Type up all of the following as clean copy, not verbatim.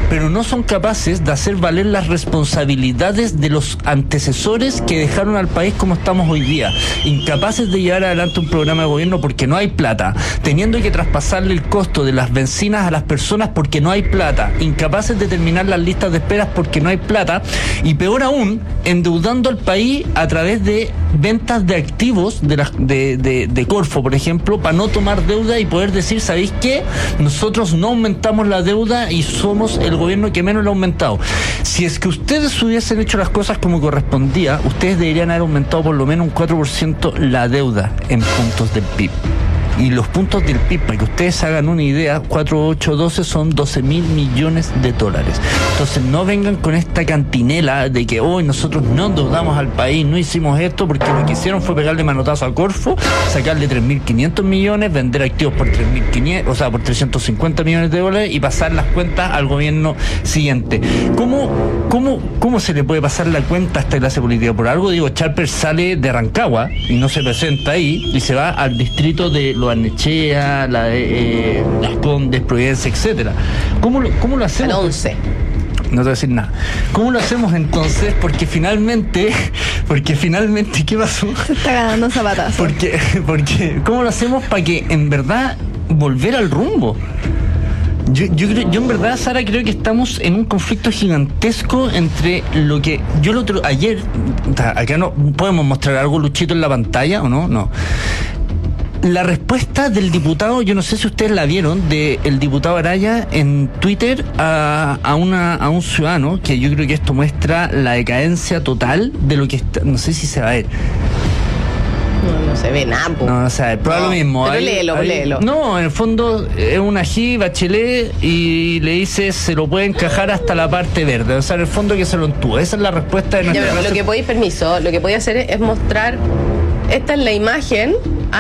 pero no son capaces de hacer valer las responsabilidades de los antecesores que dejaron al país como estamos hoy día. Incapaces de llevar adelante un programa de gobierno porque no hay plata, teniendo que traspasarle el costo de las bencinas a las personas porque no hay plata, incapaces de terminar las listas de esperas porque no hay plata, y peor aún, endeudando al país a través de ventas de activos de Corfo, por ejemplo, para no tomar deuda y poder decir, ¿sabéis qué? Nosotros no aumentamos la deuda y somos el gobierno que menos lo ha aumentado. Si es que ustedes hubiesen hecho las cosas como correspondía, ustedes deberían haber aumentado por lo menos un 4% la deuda en puntos del PIB. Y los puntos del PIB, para que ustedes hagan una idea, 4, 8, 12 son 12.000 millones de dólares. Entonces no vengan con esta cantinela de que hoy nosotros no endeudamos al país, no hicimos esto, porque lo que hicieron fue pegarle manotazo a Corfo, sacarle 3.500 millones, vender activos por 3.500, o sea, por 350 millones de dólares y pasar las cuentas al gobierno siguiente. ¿Cómo se le puede pasar la cuenta a esta clase política? Por algo, digo, Chalper sale de Rancagua y no se presenta ahí y se va al distrito de Loarnechea, Las Condes, Providencia, etcétera. ¿Cómo lo hacemos? Al 11. No te voy a decir nada. ¿Cómo lo hacemos entonces? Porque finalmente, ¿qué pasó? Se está ganando zapatazos. Porque ¿cómo lo hacemos para que en verdad volver al rumbo? Yo en verdad, Sara, creo que estamos en un conflicto gigantesco entre lo que ayer, acá no podemos mostrar algo, Luchito, en la pantalla, ¿o no? No. La respuesta del diputado, yo no sé si ustedes la vieron, del diputado Araya en Twitter a un ciudadano, que yo creo que esto muestra la decadencia total de lo que está, no sé si se va a ver. No se ve nada. No, o sea, pero lo mismo. Pero léelo. No, en el fondo es una Bachelet y le dice se lo puede encajar hasta la parte verde. O sea, en el fondo que se lo entúa. Esa es la respuesta de nuestra clase. Lo que podéis hacer es mostrar. Esta es la imagen.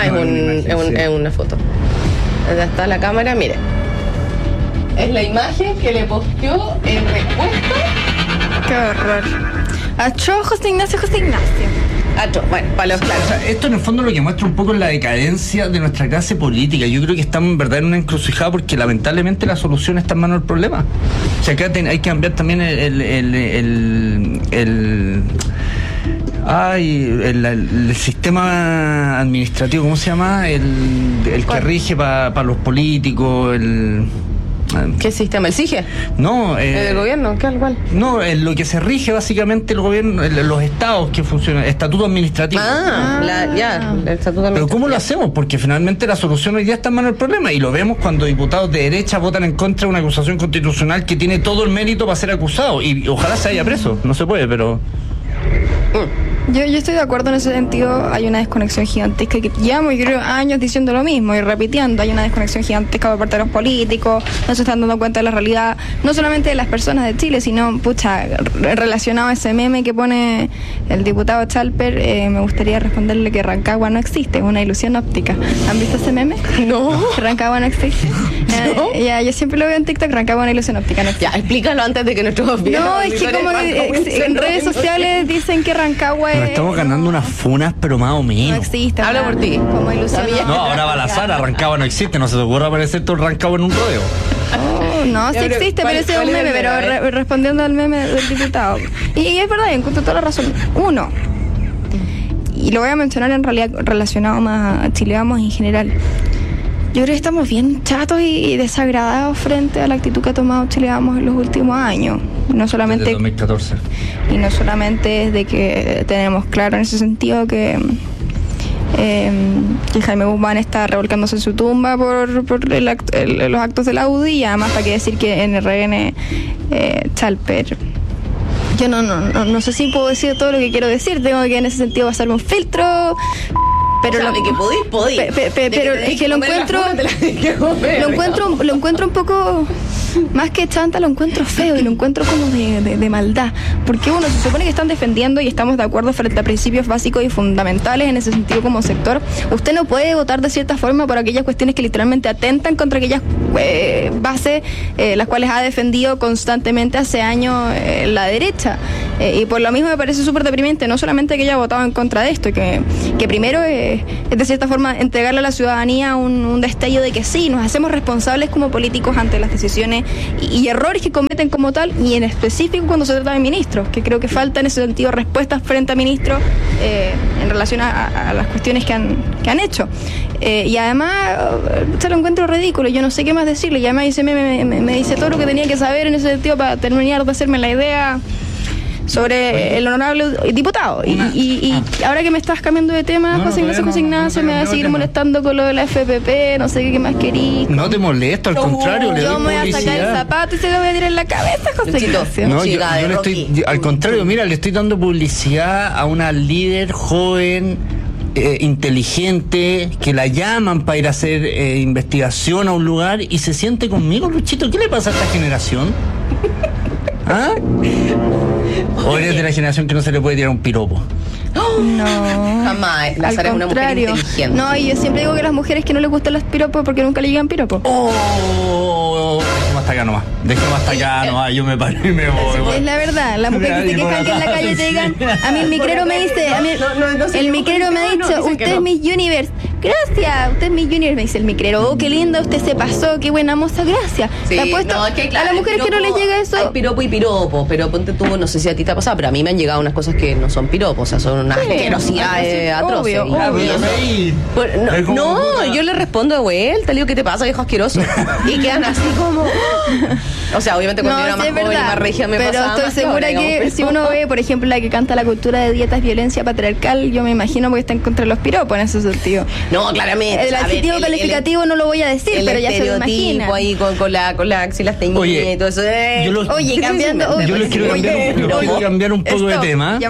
Es una foto. Allá está la cámara, mire. Es la imagen que le posteó en respuesta. Qué horror. Achó José Ignacio. Bueno, para los claros. O sea, esto en el fondo lo que muestra un poco es la decadencia de nuestra clase política. Yo creo que estamos en verdad en una encrucijada porque lamentablemente la solución está en manos del problema. O sea, acá hay que cambiar también el sistema administrativo, ¿cómo se llama? El que rige para los políticos, ¿Qué sistema? ¿El SIGE? No. ¿El gobierno? ¿Cuál? No, lo que se rige básicamente el gobierno, los estados que funcionan, estatuto administrativo. El estatuto administrativo. Pero ¿cómo lo hacemos? Porque finalmente la solución hoy día está en manos del problema y lo vemos cuando diputados de derecha votan en contra de una acusación constitucional que tiene todo el mérito para ser acusado y ojalá se haya preso. No se puede, pero... Yo estoy de acuerdo en ese sentido. Hay una desconexión gigantesca que llevamos, yo creo, años diciendo lo mismo y repitiendo. Hay una desconexión gigantesca por parte de los políticos. No se están dando cuenta de la realidad, no solamente de las personas de Chile, sino, relacionado a ese meme que pone el diputado Chalper. Me gustaría responderle que Rancagua no existe, es una ilusión óptica. ¿Han visto ese meme? No. Rancagua no existe. No. Yo siempre lo veo en TikTok. Rancagua es una ilusión óptica. No, ya, explícalo antes de que nuestros No, es que como en redes sociales dicen que Rancagua Nos estamos ganando unas funas, pero más o menos. No existe. Habla por ti. Como ilusión. No, ahora va la Sara, Rancagua no existe. No se te ocurra aparecer todo Rancagua en un rodeo. No, sí existe, pero ese es un meme. Pero respondiendo al meme del diputado. Y es verdad, encuentro toda la razón. Uno, y lo voy a mencionar en realidad relacionado más a Chile Vamos en general. Yo creo que estamos bien chatos y desagradados frente a la actitud que ha tomado Chile Vamos en los últimos años. No solamente desde 2014. Y no solamente es de que tenemos claro en ese sentido que Jaime Guzmán está revolcándose en su tumba por los actos de la UDI, y además para qué decir que en RN Chalper. Yo no sé si puedo decir todo lo que quiero decir, tengo que en ese sentido pasarme un filtro. Pero lo que podís. Pero es que lo encuentro un poco más que chanta, lo encuentro feo y lo encuentro como de maldad, porque uno se supone que están defendiendo y estamos de acuerdo frente a principios básicos y fundamentales en ese sentido como sector. Usted no puede votar de cierta forma por aquellas cuestiones que literalmente atentan contra aquellas bases las cuales ha defendido constantemente hace años la derecha, y por lo mismo me parece súper deprimente, no solamente que haya votado en contra de esto, que primero es de cierta forma entregarle a la ciudadanía un destello de que sí, nos hacemos responsables como políticos ante las decisiones y errores que cometen como tal, y en específico cuando se trata de ministros, que creo que falta en ese sentido respuestas frente a ministros en relación a las cuestiones que han hecho. Y además se lo encuentro ridículo, yo no sé qué más decirle, ya me dice todo lo que tenía que saber en ese sentido para terminar de hacerme la idea sobre el honorable diputado. Y ahora que me estás cambiando de tema, José Ignacio, me va a seguir molestando con lo de la FPP, no sé qué más querís. No te molesto, al contrario, le doy yo me voy a sacar el zapato y se lo voy a tirar en la cabeza, José Ignacio. No, yo le estoy, al contrario, mira, le estoy dando publicidad a una líder joven, inteligente, que la llaman para ir a hacer investigación a un lugar y se siente conmigo. Luchito, ¿qué le pasa a esta generación? ¿Ah? ¿O eres de la generación que no se le puede tirar un piropo? No, jamás. La Sara es una mujer inteligente. No, y yo siempre digo que las mujeres que no les gustan los piropos porque nunca le llegan piropos. Dejemos hasta acá nomás. Yo me paro y me voy. Es la verdad, las mujeres que se quejan que en la calle te digan, a mí el micrero me dice, el micrero me ha dicho, usted es Miss Universe. Gracias, usted es Miss Universe, me dice el micrero. Oh, qué linda, usted se pasó, qué buena moza, gracias. Sí, a las mujeres que no les llega eso. Hay piropo y piropo, pero ponte tú, no sé si a ti te ha pasado, pero a mí me han llegado unas cosas que no son piropos, o sea, son unas asquerosidades atroces. No, yo le respondo de vuelta, le digo, ¿qué te pasa, viejo asqueroso? Y quedan así como... O sea, obviamente cuando yo era más joven y más regia me pasaba. Pero estoy segura que si uno ve, por ejemplo, la que canta la cultura de dieta es violencia patriarcal, yo me imagino porque está en contra de los piropos en ese sentido. No, claramente. El adjetivo calificativo no lo voy a decir, pero ya se lo imagina. Ahí con la axila teñida y todo eso. Cambiando. Yo les quiero cambiar un poco de tema.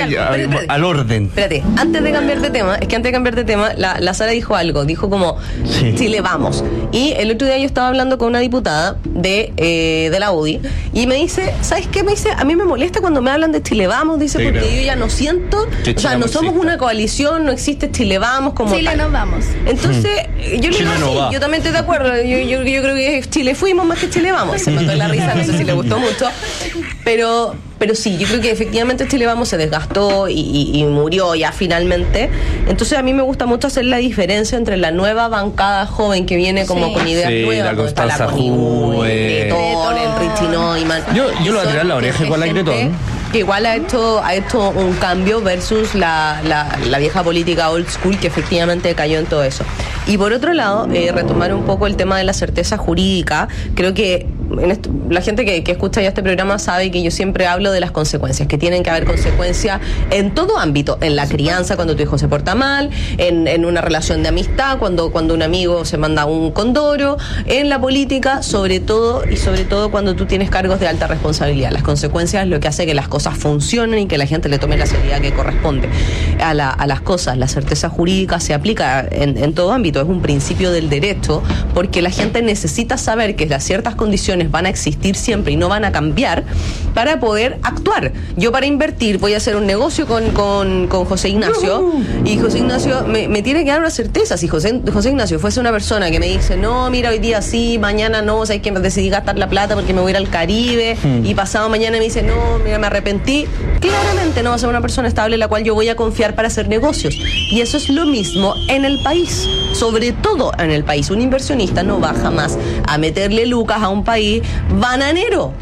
Al orden. Espérate, antes de cambiar de tema, la Sara dijo algo. Dijo como, Chile vamos. Y el otro día yo estaba hablando con una diputada de la UDI y me dice, ¿sabes qué? Me dice, a mí me molesta cuando me hablan de Chile vamos, dice, porque yo ya no siento, o sea, no somos una coalición, no existe Chile vamos como Chile nos vamos. Entonces, yo le digo, sí, yo también estoy de acuerdo, yo creo que Chile fuimos más que Chile vamos. Se mató la risa, no sé si le gustó mucho, pero sí, yo creo que efectivamente Chile Vamos se desgastó y murió ya finalmente. Entonces a mí me gusta mucho hacer la diferencia entre la nueva bancada joven que viene como con ideas nuevas, la Constanza Ju, el Richie Neumann. Yo le voy a tirar la oreja igual a Gretón. Que igual ha hecho un cambio versus la vieja política old school que efectivamente cayó en todo eso. Y por otro lado, retomar un poco el tema de la certeza jurídica. Creo que la gente que escucha ya este programa sabe que yo siempre hablo de las consecuencias, que tienen que haber consecuencias en todo ámbito, en la crianza cuando tu hijo se porta mal, en una relación de amistad, cuando un amigo se manda un condoro, en la política, sobre todo cuando tú tienes cargos de alta responsabilidad. Las consecuencias es lo que hace que las cosas funcionen y que la gente le tome la seriedad que corresponde a las cosas. La certeza jurídica se aplica en todo ámbito, es un principio del derecho, porque la gente necesita saber que las ciertas condiciones van a existir siempre y no van a cambiar para poder actuar. Yo para invertir voy a hacer un negocio con José Ignacio y José Ignacio me tiene que dar una certeza. Si José Ignacio fuese una persona que me dice, no, mira, hoy día sí, mañana no, o sea, hay que decidí gastar la plata porque me voy a ir al Caribe y pasado mañana me dice, no, mira, me arrepentí, claramente no va a ser una persona estable en la cual yo voy a confiar para hacer negocios. Y eso es lo mismo en el país, sobre todo en el país. Un inversionista no va jamás a meterle lucas a un país bananero.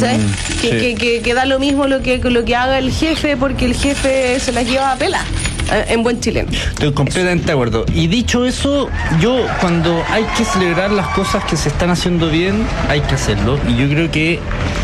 Que da lo mismo lo que haga el jefe, porque el jefe se las lleva a pela. En buen chileno. Estoy completamente de acuerdo. Y dicho eso, yo cuando hay que celebrar las cosas que se están haciendo bien, hay que hacerlo. Y yo creo que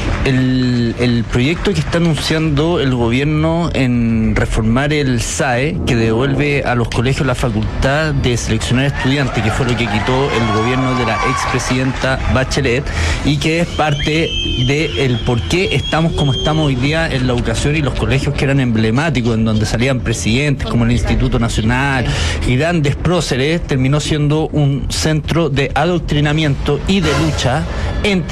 el proyecto que está anunciando el gobierno en reformar el SAE, que devuelve a los colegios la facultad de seleccionar estudiantes, que fue lo que quitó el gobierno de la expresidenta Bachelet, y que es parte del por qué estamos como estamos hoy día en la educación, y los colegios que eran emblemáticos, en donde salían presidentes como el Instituto Nacional y grandes próceres, terminó siendo un centro de adoctrinamiento y de lucha entre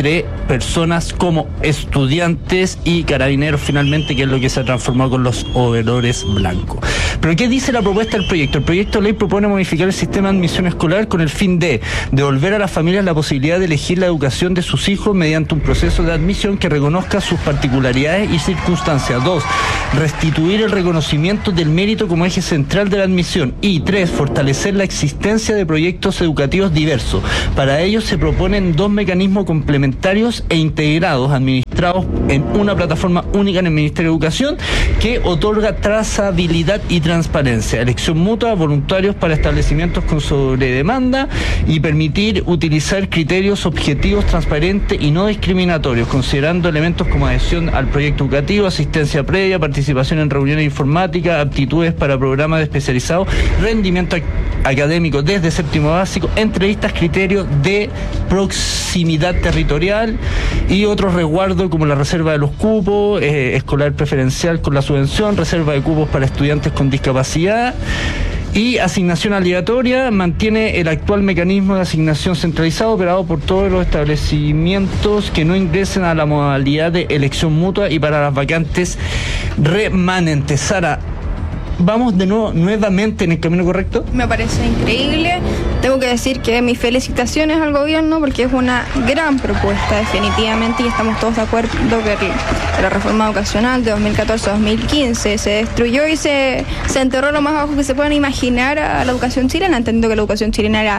personas como estudiantes y carabineros finalmente, que es lo que se ha transformado con los overoles blancos. Pero ¿qué dice la propuesta del proyecto? El proyecto de ley propone modificar el sistema de admisión escolar con el fin de devolver a las familias la posibilidad de elegir la educación de sus hijos mediante un proceso de admisión que reconozca sus particularidades y circunstancias. 2. Restituir el reconocimiento del mérito como eje central de la admisión. Y 3. Fortalecer la existencia de proyectos educativos diversos. Para ello se proponen 2 mecanismos complementarios e integrados, administrados en una plataforma única en el Ministerio de Educación, que otorga trazabilidad y transparencia, elección mutua, voluntarios para establecimientos con sobredemanda y permitir utilizar criterios objetivos, transparentes y no discriminatorios, considerando elementos como adhesión al proyecto educativo, asistencia previa, participación en reuniones informáticas, aptitudes para programas especializados, rendimiento académico desde séptimo básico, entrevistas, criterios de proximidad territorial y otros resguardos como la reserva de los cupos, escolar preferencial con la subvención, reserva de cupos para estudiantes con discapacidad y asignación aleatoria. Mantiene el actual mecanismo de asignación centralizado operado por todos los establecimientos que no ingresen a la modalidad de elección mutua y para las vacantes remanentes. Sara, ¿vamos de nuevo nuevamente en el camino correcto? Me parece increíble. Tengo que decir que mis felicitaciones al gobierno porque es una gran propuesta definitivamente, y estamos todos de acuerdo que la reforma educacional de 2014-2015 se destruyó y se enterró lo más abajo que se puedan imaginar a la educación chilena. Entiendo que la educación chilena era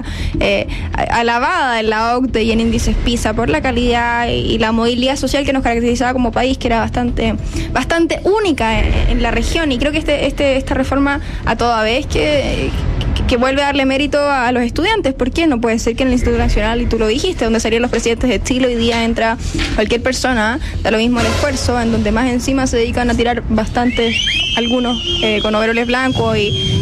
alabada en la OCDE y en índices PISA por la calidad y la movilidad social que nos caracterizaba como país, que era bastante única en la región, y creo que esta reforma a toda vez que vuelve a darle mérito a los estudiantes. ¿Por qué? No puede ser que en el Instituto Nacional, y tú lo dijiste, donde salían los presidentes de Chile, hoy día entra cualquier persona, da lo mismo el esfuerzo, en donde más encima se dedican a tirar bastante, algunos con overoles blancos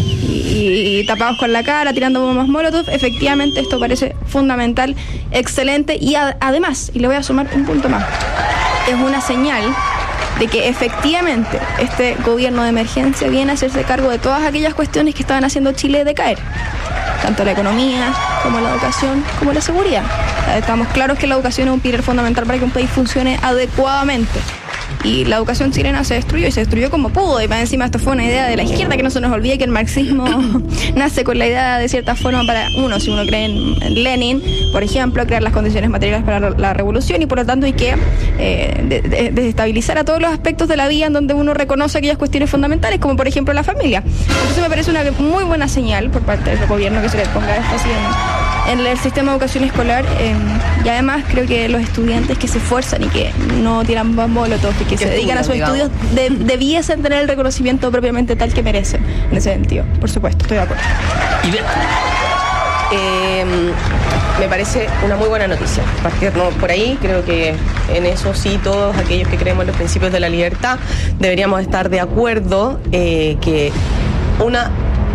y tapados con la cara, tirando bombas molotov. Efectivamente, esto parece fundamental, excelente, y además, y le voy a sumar un punto más, es una señal de que efectivamente este gobierno de emergencia viene a hacerse cargo de todas aquellas cuestiones que estaban haciendo Chile decaer, tanto la economía como la educación como la seguridad. Estamos claros que la educación es un pilar fundamental para que un país funcione adecuadamente. Y la educación chilena se destruyó, y se destruyó como pudo, y más encima esto fue una idea de la izquierda, que no se nos olvide que el marxismo nace con la idea de cierta forma para si uno cree en Lenin, por ejemplo, crear las condiciones materiales para la revolución, y por lo tanto hay que desestabilizar a todos los aspectos de la vida en donde uno reconoce aquellas cuestiones fundamentales, como por ejemplo la familia. Entonces me parece una muy buena señal por parte del gobierno que se le ponga esto así en el sistema de educación escolar, y además creo que los estudiantes que se esfuerzan y que no tiran molotov y que se dedican a sus estudios debiesen tener el reconocimiento propiamente tal que merecen, en ese sentido. Por supuesto, estoy de acuerdo. Me parece una muy buena noticia. Partirnos por ahí, creo que en eso sí todos aquellos que creemos en los principios de la libertad deberíamos estar de acuerdo, que una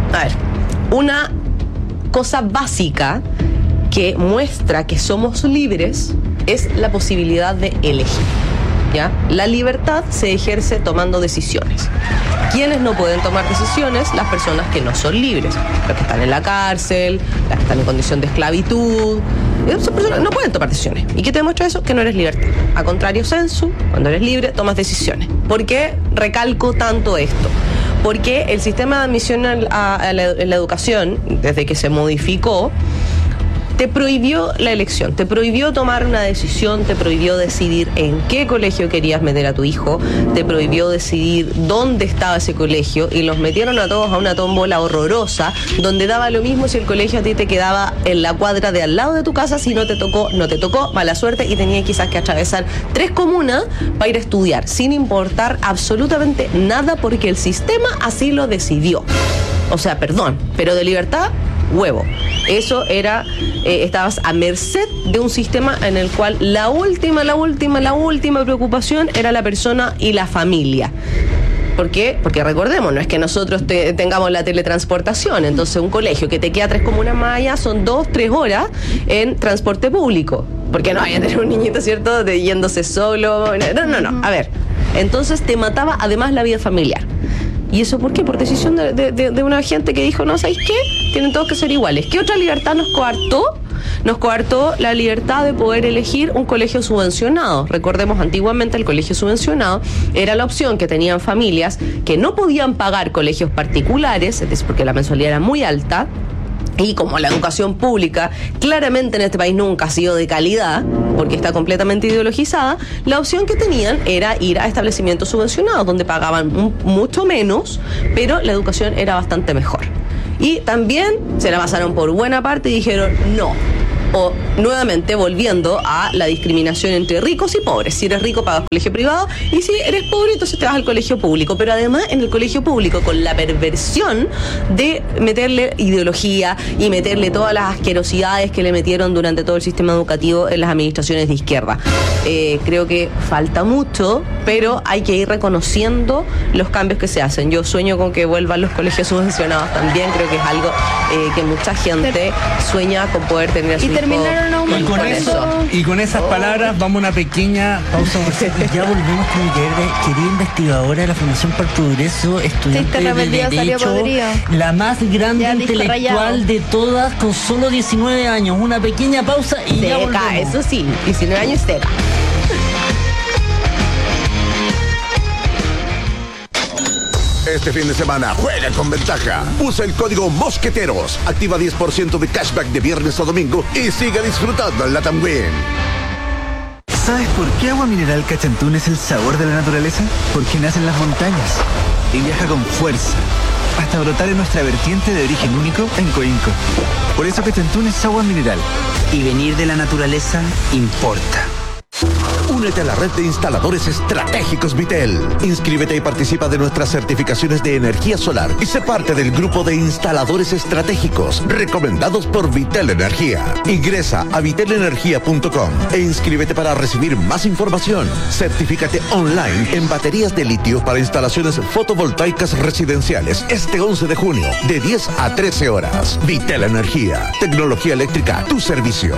cosa básica que muestra que somos libres es la posibilidad de elegir, ¿ya? La libertad se ejerce tomando decisiones. ¿Quiénes no pueden tomar decisiones? Las personas que no son libres, los que están en la cárcel, las que están en condición de esclavitud. Esas personas no pueden tomar decisiones. ¿Y qué te demuestra eso? Que no eres libertad. A contrario, sensu, cuando eres libre, tomas decisiones. ¿Por qué recalco tanto esto? Porque el sistema de admisión a la educación, desde que se modificó, te prohibió la elección, te prohibió tomar una decisión, te prohibió decidir en qué colegio querías meter a tu hijo, te prohibió decidir dónde estaba ese colegio, y los metieron a todos a una tómbola horrorosa, donde daba lo mismo si el colegio a ti te quedaba en la cuadra de al lado de tu casa. Si no te tocó, no te tocó, mala suerte, y tenías quizás que atravesar 3 comunas para ir a estudiar, sin importar absolutamente nada, porque el sistema así lo decidió. O sea, perdón, pero de libertad, huevo. Eso era, estabas a merced de un sistema en el cual la última preocupación era la persona y la familia. ¿Por qué? Porque recordemos, no es que nosotros tengamos la teletransportación. Entonces un colegio que te queda 3 comunas más allá son 2-3 horas en transporte público. Porque no vaya a tener un niñito, ¿cierto?, yéndose solo. No. A ver, entonces te mataba además la vida familiar. ¿Y eso por qué? Por decisión de una gente que dijo, no, ¿sabéis qué? Tienen todos que ser iguales. ¿Qué otra libertad nos coartó? nos coartó la libertad de poder elegir un colegio subvencionado. Recordemos, antiguamente el colegio subvencionado era la opción que tenían familias que no podían pagar colegios particulares, es decir, porque la mensualidad era muy alta. Y como la educación pública claramente en este país nunca ha sido de calidad, porque está completamente ideologizada, la opción que tenían era ir a establecimientos subvencionados, donde pagaban mucho menos, pero la educación era bastante mejor. Y también se la pasaron por buena parte y dijeron no. O nuevamente volviendo a la discriminación entre ricos y pobres. Si eres rico pagas colegio privado y si eres pobre entonces te vas al colegio público. Pero además en el colegio público con la perversión de meterle ideología y meterle todas las asquerosidades que le metieron durante todo el sistema educativo en las administraciones de izquierda. Creo que falta mucho, pero hay que ir reconociendo los cambios que se hacen. Yo sueño con que vuelvan los colegios subvencionados también. Creo que es algo que mucha gente sueña con poder tener a su hijo. Y con esas palabras vamos a una pequeña pausa. Ya volvemos con mi querida investigadora de la Fundación para el Progreso, estudiante de Derecho, la más grande ya intelectual de todas, con solo 19 años. Una pequeña pausa y ya volvemos. Eso sí, 19 años seca. Este fin de semana juega con ventaja. Usa el código Mosqueteros. Activa 10% de cashback de viernes a domingo y sigue disfrutando en LATAM Win. ¿Sabes por qué Agua Mineral Cachantún es el sabor de la naturaleza? Porque nace en las montañas y viaja con fuerza hasta brotar en nuestra vertiente de origen único en Coinco. Por eso Cachantún es agua mineral. Y venir de la naturaleza importa. Únete a la red de instaladores estratégicos Vitel. Inscríbete y participa de nuestras certificaciones de energía solar y sé parte del grupo de instaladores estratégicos recomendados por Vitel Energía. Ingresa a vitelenergia.com e inscríbete para recibir más información. Certifícate online en baterías de litio para instalaciones fotovoltaicas residenciales este 11 de junio de 10 a 13 horas. Vitel Energía. Tecnología eléctrica a tu servicio.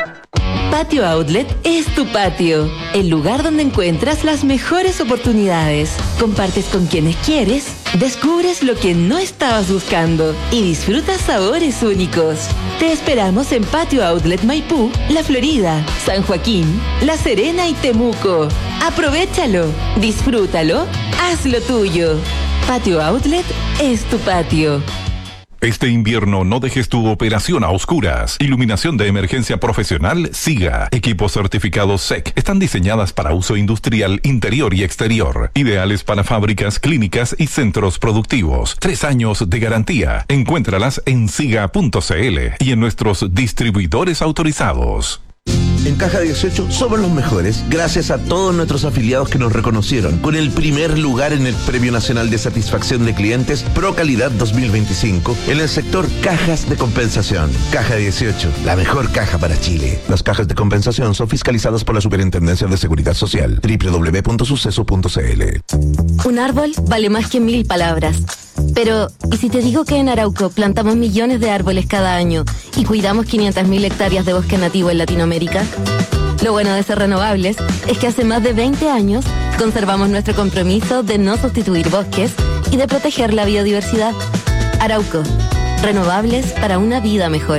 Patio Outlet es tu patio, el lugar donde encuentras las mejores oportunidades. Compartes con quienes quieres, descubres lo que no estabas buscando y disfrutas sabores únicos. Te esperamos en Patio Outlet Maipú, La Florida, San Joaquín, La Serena y Temuco. Aprovechalo, disfrútalo, hazlo tuyo. Patio Outlet es tu patio. Este invierno no dejes tu operación a oscuras. Iluminación de emergencia profesional SIGA. Equipos certificados SEC. Están diseñadas para uso industrial interior y exterior. Ideales para fábricas, clínicas y centros productivos. 3 años de garantía. Encuéntralas en siga.cl y en nuestros distribuidores autorizados. En Caja 18 somos los mejores gracias a todos nuestros afiliados que nos reconocieron con el primer lugar en el Premio Nacional de Satisfacción de Clientes Pro Calidad 2025 en el sector cajas de compensación. Caja 18, la mejor caja para Chile. Las cajas de compensación son fiscalizadas por la Superintendencia de Seguridad Social. www.suceso.cl. Un árbol vale más que 1000 palabras. Pero, ¿y si te digo que en Arauco plantamos millones de árboles cada año y cuidamos 500.000 hectáreas de bosque nativo en Latinoamérica? Lo bueno de ser renovables es que hace más de 20 años conservamos nuestro compromiso de no sustituir bosques y de proteger la biodiversidad. Arauco, renovables para una vida mejor.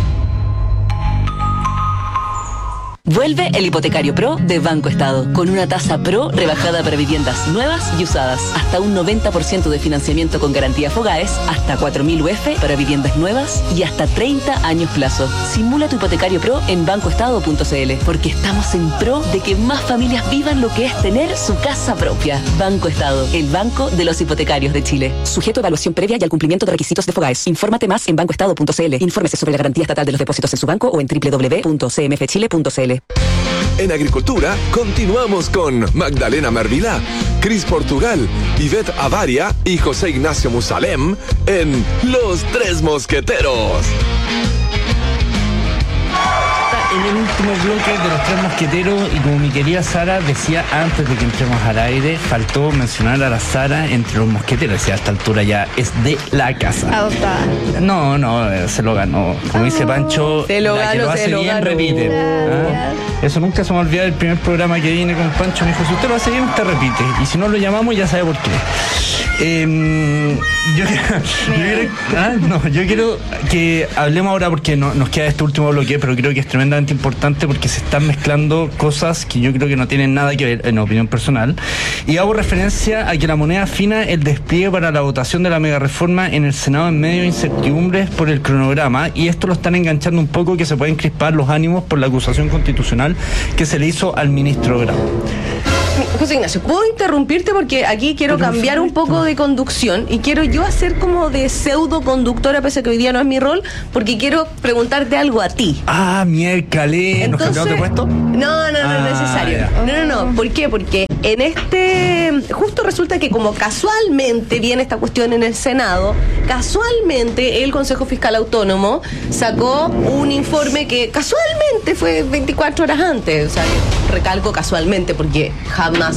Vuelve el Hipotecario Pro de Banco Estado, con una tasa Pro rebajada para viviendas nuevas y usadas, hasta un 90% de financiamiento con garantía Fogaes, hasta 4.000 UF para viviendas nuevas y hasta 30 años plazo. Simula tu Hipotecario Pro en bancoestado.cl, porque estamos en pro de que más familias vivan lo que es tener su casa propia. Banco Estado, el banco de los hipotecarios de Chile. Sujeto a evaluación previa y al cumplimiento de requisitos de Fogaes. Infórmate más en bancoestado.cl. Infórmese sobre la garantía estatal de los depósitos en su banco o en www.cmfchile.cl. En Agricultura, continuamos con Magdalena Mervilá, Cris Portugal, Ivette Avaria y José Ignacio Musalem en Los Tres Mosqueteros. En el último bloque de Los Tres Mosqueteros, y como mi querida Sara decía antes de que entremos al aire, faltó mencionar a la Sara entre los mosqueteros. Decía, a esta altura ya es de la casa. Adoptada. No, se lo ganó. Como dice Pancho, se lo la ganó, que lo hace bien repite. Eso nunca se me olvida del primer programa que vine con Pancho. Me dijo, si usted lo hace bien, usted repite. Y si no lo llamamos, ya sabe por qué. Yo quiero que hablemos ahora, porque nos queda este último bloque, pero creo que es tremendamente importante porque se están mezclando cosas que yo creo que no tienen nada que ver, en opinión personal. Y hago referencia a que la moneda afina el despliegue para la votación de la mega reforma en el Senado en medio de incertidumbres por el cronograma, y esto lo están enganchando un poco, que se pueden crispar los ánimos por la acusación constitucional que se le hizo al ministro Grau. José Ignacio, ¿puedo interrumpirte? Porque aquí quiero cambiar un poco de conducción y quiero yo hacer como de pseudo conductora, pese a que hoy día no es mi rol, porque quiero preguntarte algo a ti. Miércoles, ¿nos cambiamos de puesto? No es necesario. No. ¿Por qué? Porque en justo resulta que como casualmente viene esta cuestión en el Senado, casualmente el Consejo Fiscal Autónomo sacó un informe que casualmente fue 24 horas antes. O sea, recalco casualmente porque jamás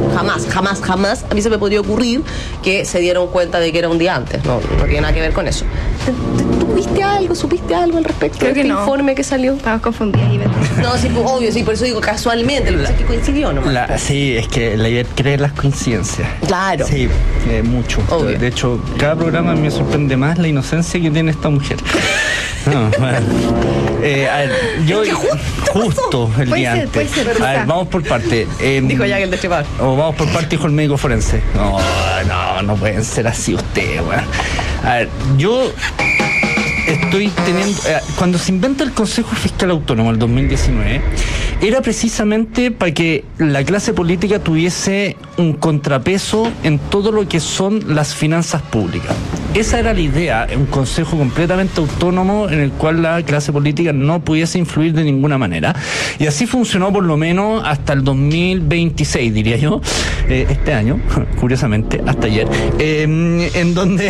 a mí se me podría ocurrir que se dieron cuenta de que era un día antes. No tiene nada que ver con eso. ¿Tú viste algo, supiste algo al respecto de este informe que salió? Estabas confundida, Ivette. No, sí, obvio, sí, por eso digo casualmente, lo que pasa es que coincidió nomás. Sí, es que la idea cree las coincidencias. Claro. Sí, mucho. Obvio. De hecho, cada programa me sorprende más la inocencia que tiene esta mujer. No, bueno. A ver, yo justo el día antes. Puede ser. A ver, vamos por parte. Dijo ya que el destripador. O vamos por parte, dijo el médico forense. No pueden ser así ustedes, weón. A ver, yo estoy teniendo... cuando se inventa el Consejo Fiscal Autónomo en el 2019, era precisamente para que la clase política tuviese un contrapeso en todo lo que son las finanzas públicas. Esa era la idea, un consejo completamente autónomo en el cual la clase política no pudiese influir de ninguna manera. Y así funcionó por lo menos hasta el 2026, diría yo, este año, curiosamente, hasta ayer, en donde...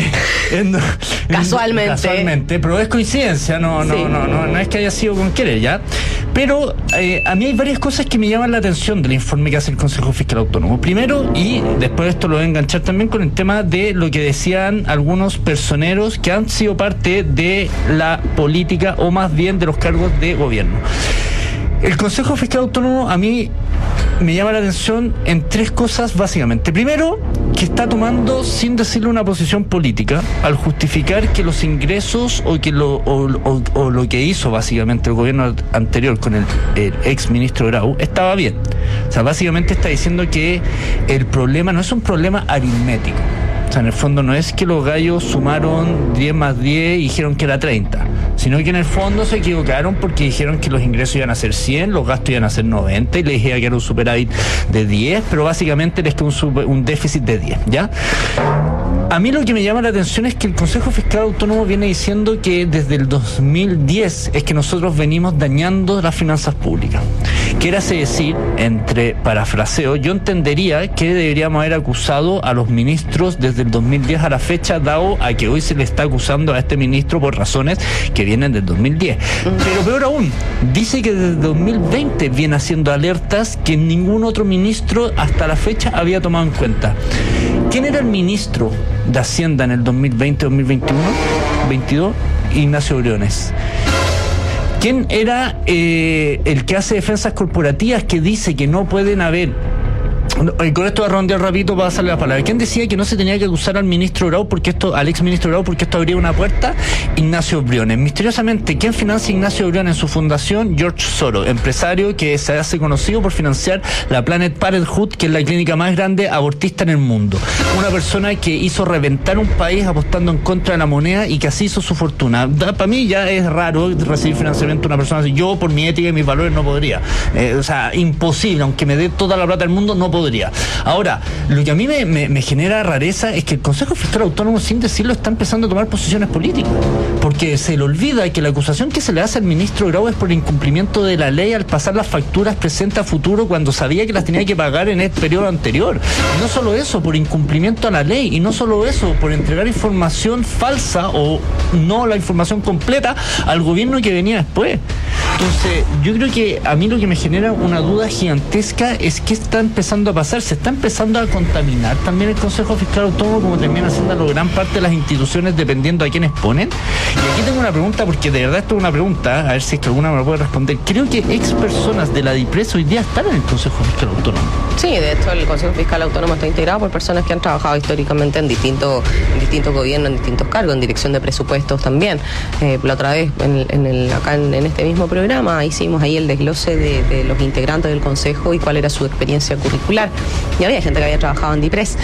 Casualmente, pero es coincidencia, no es que haya sido con querer, ¿ya? Pero a mí hay varias cosas que me llaman la atención del informe que hace el Consejo Fiscal Autónomo. Primero, y después esto lo voy a enganchar también con el tema de lo que decían algunos personeros que han sido parte de la política, o más bien de los cargos de gobierno. El Consejo Fiscal Autónomo a mí me llama la atención en tres cosas básicamente. Primero, que está tomando, sin decirle, una posición política al justificar que los ingresos o lo que hizo básicamente el gobierno anterior con el ex ministro Grau estaba bien. O sea, básicamente está diciendo que el problema no es un problema aritmético. O sea, en el fondo no es que los gallos sumaron 10 más 10 y dijeron que era 30, sino que en el fondo se equivocaron porque dijeron que los ingresos iban a ser 100, los gastos iban a ser 90 y les decía que era un superávit de 10, pero básicamente les quedó un déficit de 10, ¿ya? A mí lo que me llama la atención es que el Consejo Fiscal Autónomo viene diciendo que desde el 2010 es que nosotros venimos dañando las finanzas públicas. Quiere decir, entre parafraseo, yo entendería que deberíamos haber acusado a los ministros desde el 2010 a la fecha, dado a que hoy se le está acusando a este ministro por razones que vienen del 2010. Pero peor aún, dice que desde 2020 viene haciendo alertas que ningún otro ministro hasta la fecha había tomado en cuenta. ¿Quién era el ministro de Hacienda en el 2020-2021? 22, Ignacio Briones. ¿Quién era el que hace defensas corporativas, que dice que no pueden haber... Y con esto voy a redondear rapidito para pasarle la palabra. ¿Quién decía que no se tenía que acusar al ministro Grau al ex ministro Grau, porque esto abría una puerta? Ignacio Briones. Misteriosamente, ¿quién financia Ignacio Briones en su fundación? George Soros, empresario que se hace conocido por financiar la Planet Parenthood, que es la clínica más grande abortista en el mundo. Una persona que hizo reventar un país apostando en contra de la moneda y que así hizo su fortuna. Para mí ya es raro recibir financiamiento de una persona así. Yo, por mi ética y mis valores, no podría. O sea, imposible. Aunque me dé toda la plata del mundo, no podría. Ahora, lo que a mí me genera rareza es que el Consejo Fiscal Autónomo, sin decirlo, está empezando a tomar posiciones políticas, porque se le olvida que la acusación que se le hace al ministro Grau es por incumplimiento de la ley al pasar las facturas presente a futuro cuando sabía que las tenía que pagar en el periodo anterior. Y no solo eso, por incumplimiento a la ley, y no solo eso, por entregar información falsa o no la información completa al gobierno que venía después. Entonces, yo creo que a mí lo que me genera una duda gigantesca es qué está empezando a pasar. Se está empezando a contaminar también el Consejo Fiscal Autónomo, como termina haciendo gran parte de las instituciones, dependiendo a quiénes ponen. Y aquí tengo una pregunta, porque de verdad esto es una pregunta, a ver si es que alguna me lo puede responder. Creo que ex personas de la DIPRES hoy día están en el Consejo Fiscal Autónomo. Sí, de hecho el Consejo Fiscal Autónomo está integrado por personas que han trabajado históricamente en distintos gobiernos, en distintos cargos, en dirección de presupuestos también. La otra vez, acá en este mismo programa, hicimos ahí el desglose de los integrantes del Consejo y cuál era su experiencia curricular. Y había gente que había trabajado en DIPRES.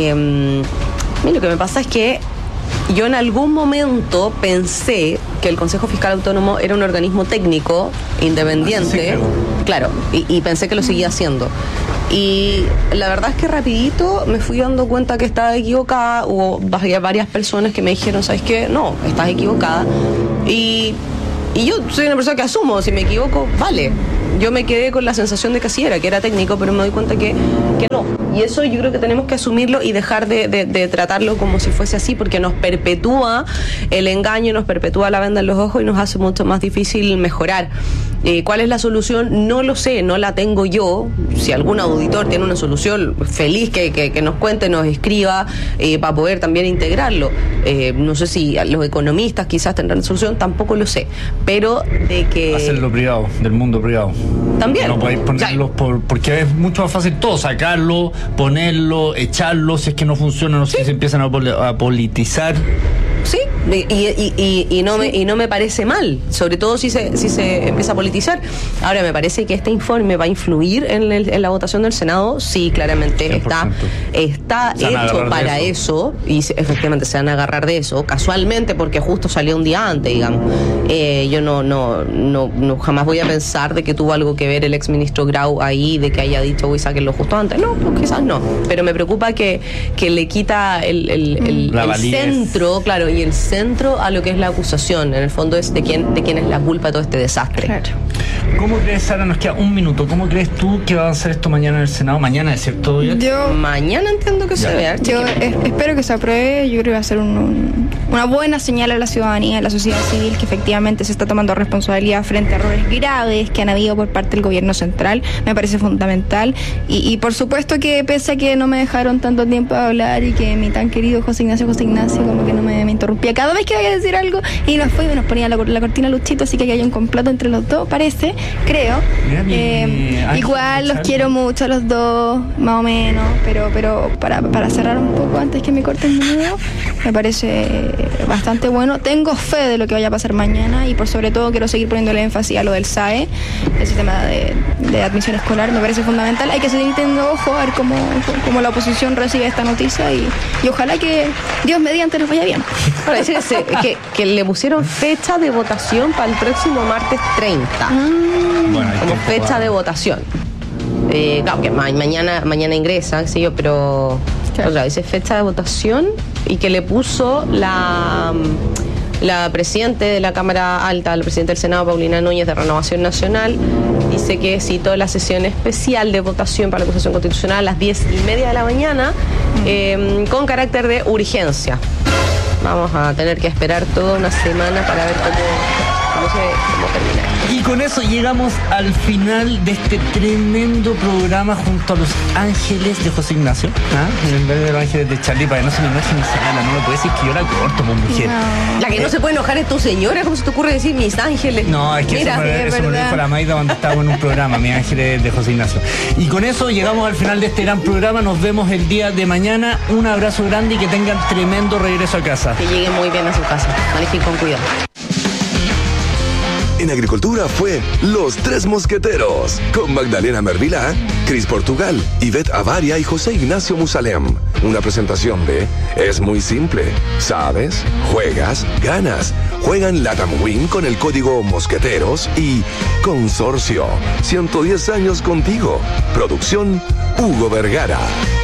Lo que me pasa es que yo en algún momento pensé que el Consejo Fiscal Autónomo era un organismo técnico, independiente, claro, y pensé que lo seguía haciendo. Y la verdad es que rapidito me fui dando cuenta que estaba equivocada. Hubo varias personas que me dijeron, ¿sabes qué? No, estás equivocada. Y yo soy una persona que asumo, si me equivoco, vale. Yo me quedé con la sensación de que así era, que era técnico, pero me doy cuenta que no. Y eso yo creo que tenemos que asumirlo y dejar de tratarlo como si fuese así, porque nos perpetúa el engaño, nos perpetúa la venda en los ojos y nos hace mucho más difícil mejorar. ¿Cuál es la solución? No lo sé, no la tengo yo. Si algún auditor tiene una solución, feliz que nos cuente, nos escriba, para poder también integrarlo. No sé si los economistas quizás tendrán solución, tampoco lo sé. Pero de que... Hacerlo privado, del mundo privado. También. No podéis ponerlos porque es mucho más fácil todo, sacarlo, ponerlo, echarlo, si es que no funciona, no sé si se empiezan a politizar. Sí, y no me parece mal, sobre todo si se empieza a politizar. Ahora, me parece que este informe va a influir en la votación del Senado. Sí, claramente 100%. está hecho para eso, y efectivamente se van a agarrar de eso, casualmente, porque justo salió un día antes, digamos. Yo no jamás voy a pensar de que tuvo algo que ver el exministro Grau ahí, de que haya dicho, voy a sacarlo justo antes. No, pues quizás no. Pero me preocupa que le quita el centro, claro, y el centro a lo que es la acusación. En el fondo es de quién es la culpa de todo este desastre. Claro. ¿Cómo crees, Sara? Nos queda un minuto. ¿Cómo crees tú que va a ser esto mañana en el Senado? Mañana, ¿es cierto? Mañana entiendo que se vea. Yo espero que se apruebe. Yo creo que va a ser una buena señal a la ciudadanía, a la sociedad civil, que efectivamente se está tomando responsabilidad frente a errores graves que han habido por parte del gobierno central. Me parece fundamental. Y por supuesto que pese a que no me dejaron tanto tiempo de hablar y que mi tan querido José Ignacio como que no me interrumpía cada vez que iba a decir algo y nos ponía la cortina Luchito, así que hay un complot entre los dos, creo. Igual los quiero mucho a los dos, más o menos, pero para cerrar un poco antes que me corten de nuevo, me parece bastante bueno. Tengo fe de lo que vaya a pasar mañana y por sobre todo quiero seguir poniéndole énfasis a lo del SAE, el sistema de admisión escolar, me parece fundamental. Hay que seguir teniendo ojo a ver cómo la oposición recibe esta noticia y ojalá que Dios mediante nos vaya bien. Ahora, que le pusieron fecha de votación para el próximo martes 30. Bueno, como fecha de votación. Claro que mañana ingresa, sí yo, pero claro, otra vez es fecha de votación y que le puso la presidente de la Cámara Alta, la presidenta del Senado, Paulina Núñez, de Renovación Nacional, dice que citó la sesión especial de votación para la acusación constitucional a las 10:30 de la mañana, con carácter de urgencia. Vamos a tener que esperar toda una semana para ver cómo termina. Y con eso llegamos al final de este tremendo programa junto a los ángeles de José Ignacio. En vez de los ángeles de Charlie, para que no se me enoje mi Sara, no me puede decir que yo la corto, mujer. No. La que no se puede enojar es tu señora. ¿Cómo se te ocurre decir mis ángeles? No, es que mira, eso me lo dijo la Maida cuando estábamos en un programa, mis ángeles de José Ignacio. Y con eso llegamos al final de este gran programa. Nos vemos el día de mañana. Un abrazo grande y que tengan tremendo regreso a casa. Que lleguen muy bien a su casa. Manejen con cuidado. En Agricultura fue Los Tres Mosqueteros, con Magdalena Mervilá, Cris Portugal, Ivette Avaria y José Ignacio Musalem. Una presentación de Es muy simple. ¿Sabes? Juegas, ganas. Juegan Latam Win con el código Mosqueteros y Consorcio. 110 años contigo. Producción Hugo Vergara.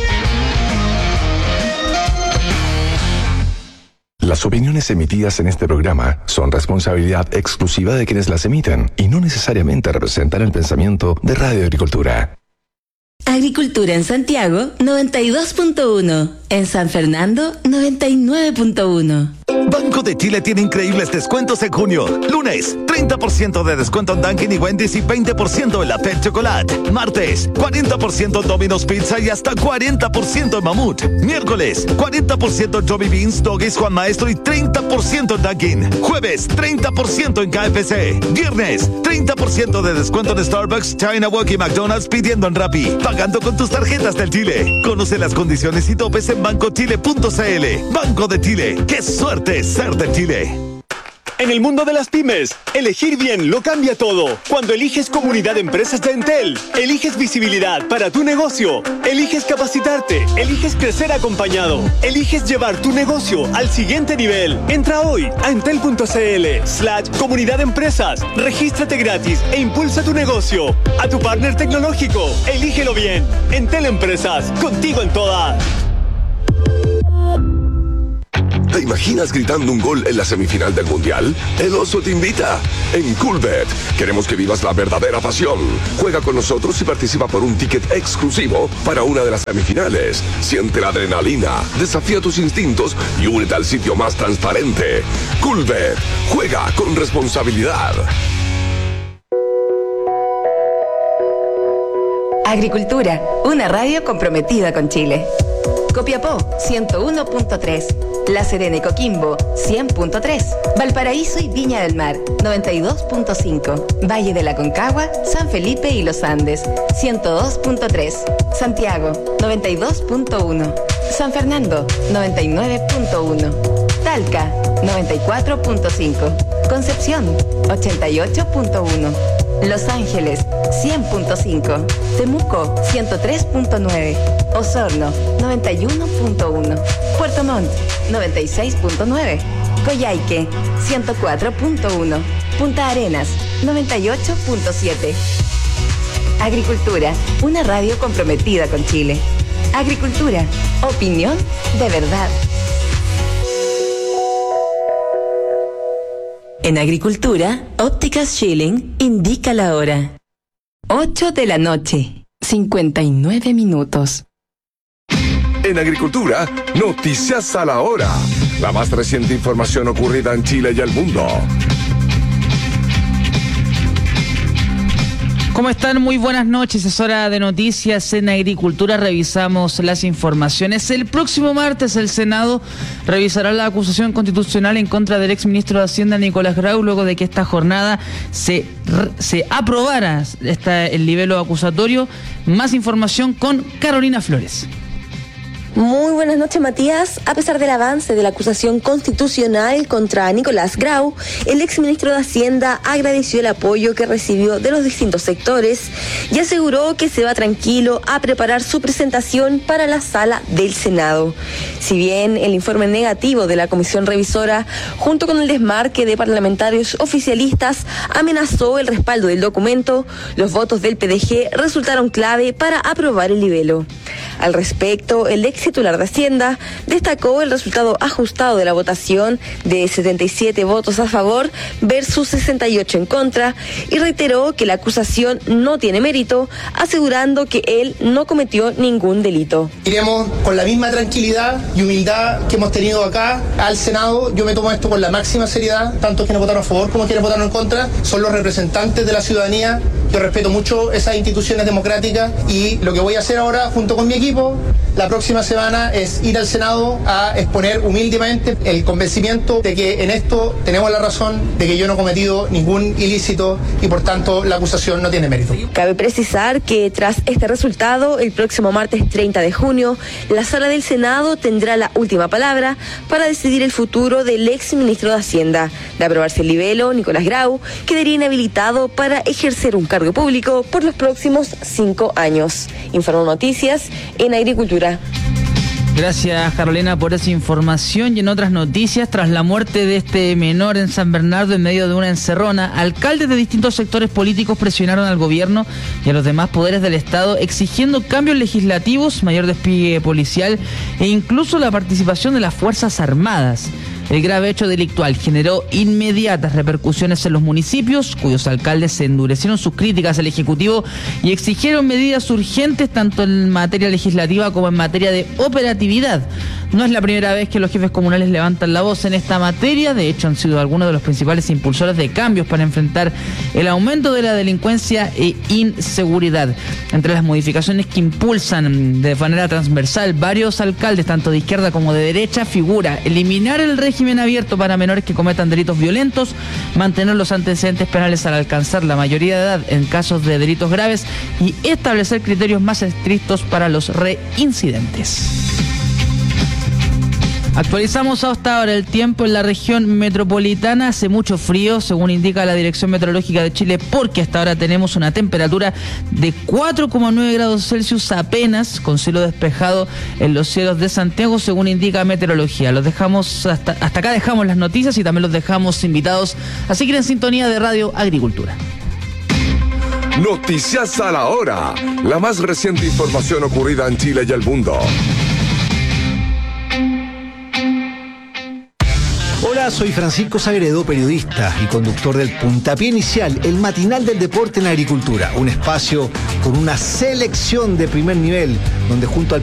Las opiniones emitidas en este programa son responsabilidad exclusiva de quienes las emiten y no necesariamente representan el pensamiento de Radio Agricultura. Agricultura en Santiago, 92.1. En San Fernando, 99.1. Banco de Chile tiene increíbles descuentos en junio. Lunes, 30% de descuento en Dunkin' y Wendy's y 20% en la Pet Chocolate. Martes, 40% en Domino's Pizza y hasta 40% en Mamut. Miércoles, 40% en Joby Beans, Doggies, Juan Maestro y 30% en Dunkin'. Jueves, 30% en KFC. Viernes, 30% de descuento en Starbucks, China Walk y McDonald's pidiendo en Rappi. pagando con tus tarjetas del Chile. Conoce las condiciones y topes en bancochile.cl. Banco de Chile, qué suerte ser de Chile. En el mundo de las pymes, elegir bien lo cambia todo. Cuando eliges Comunidad de Empresas de Entel, eliges visibilidad para tu negocio, eliges capacitarte, eliges crecer acompañado, eliges llevar tu negocio al siguiente nivel. Entra hoy a entel.cl/comunidad de empresas, regístrate gratis e impulsa tu negocio. A tu partner tecnológico, elígelo bien. Entel Empresas, contigo en todas. ¿Te imaginas gritando un gol en la semifinal del Mundial? El Oso te invita. En Coolbet queremos que vivas la verdadera pasión. Juega con nosotros y participa por un ticket exclusivo para una de las semifinales. Siente la adrenalina, desafía tus instintos y únete al sitio más transparente. Coolbet. Juega con responsabilidad. Agricultura, una radio comprometida con Chile. Copiapó, 101.3. La Serena y Coquimbo, 100.3. Valparaíso y Viña del Mar, 92.5. Valle de la Concagua, San Felipe y Los Andes, 102.3. Santiago, 92.1. San Fernando, 99.1. Talca, 94.5. Concepción, 88.1. Los Ángeles, 100.5. Temuco, 103.9. Osorno, 91.1. Puerto Montt, 96.9. Coyhaique, 104.1. Punta Arenas, 98.7. Agricultura, una radio comprometida con Chile. Agricultura, opinión de verdad. En Agricultura, Ópticas Schilling indica la hora. 8 de la noche, 59 minutos. En Agricultura, noticias a la hora. La más reciente información ocurrida en Chile y el mundo. ¿Cómo están? Muy buenas noches. Es hora de noticias en Agricultura. Revisamos las informaciones. El próximo martes el Senado revisará la acusación constitucional en contra del exministro de Hacienda Nicolás Grau, luego de que esta jornada se aprobara el libelo acusatorio. Más información con Carolina Flores. Muy buenas noches, Matías. A pesar del avance de la acusación constitucional contra Nicolás Grau, el exministro de Hacienda agradeció el apoyo que recibió de los distintos sectores y aseguró que se va tranquilo a preparar su presentación para la sala del Senado. Si bien el informe negativo de la comisión revisora, junto con el desmarque de parlamentarios oficialistas, amenazó el respaldo del documento, los votos del PDG resultaron clave para aprobar el libelo. Al respecto, el ex titular de Hacienda destacó el resultado ajustado de la votación de 77 votos a favor versus 68 en contra y reiteró que la acusación no tiene mérito, asegurando que él no cometió ningún delito. Iremos con la misma tranquilidad y humildad que hemos tenido acá al Senado. Yo me tomo esto con la máxima seriedad, tanto quienes votaron a favor como quienes votaron en contra, son los representantes de la ciudadanía. Yo respeto mucho esas instituciones democráticas y lo que voy a hacer ahora junto con mi equipo la próxima semana es ir al Senado a exponer humildemente el convencimiento de que en esto tenemos la razón, de que yo no he cometido ningún ilícito y por tanto la acusación no tiene mérito. Cabe precisar que tras este resultado, el próximo martes 30 de junio, la sala del Senado tendrá la última palabra para decidir el futuro del ex ministro de Hacienda. De aprobarse el libelo, Nicolás Grau quedaría inhabilitado para ejercer un cargo público por los próximos 5 años. Informó Noticias en Agricultura. Gracias, Carolina, por esa información. Y en otras noticias, tras la muerte de este menor en San Bernardo en medio de una encerrona, alcaldes de distintos sectores políticos presionaron al gobierno y a los demás poderes del Estado exigiendo cambios legislativos, mayor despliegue policial e incluso la participación de las Fuerzas Armadas. El grave hecho delictual generó inmediatas repercusiones en los municipios, cuyos alcaldes endurecieron sus críticas al Ejecutivo y exigieron medidas urgentes tanto en materia legislativa como en materia de operatividad. No es la primera vez que los jefes comunales levantan la voz en esta materia. De hecho, han sido algunos de los principales impulsores de cambios para enfrentar el aumento de la delincuencia e inseguridad. Entre las modificaciones que impulsan de manera transversal varios alcaldes, tanto de izquierda como de derecha, figura eliminar el régimen régimen abierto para menores que cometan delitos violentos, mantener los antecedentes penales al alcanzar la mayoría de edad en casos de delitos graves y establecer criterios más estrictos para los reincidentes. Actualizamos hasta ahora el tiempo en la región metropolitana. Hace mucho frío, según indica la Dirección Meteorológica de Chile, porque hasta ahora tenemos una temperatura de 4,9 grados Celsius apenas, con cielo despejado en los cielos de Santiago, según indica Meteorología. Los dejamos hasta acá dejamos las noticias y también los dejamos invitados a seguir en sintonía de Radio Agricultura. Noticias a la hora. La más reciente información ocurrida en Chile y el mundo. Hola, soy Francisco Sagredo, periodista y conductor del Puntapié Inicial, el matinal del deporte en la agricultura. Un espacio con una selección de primer nivel, donde junto al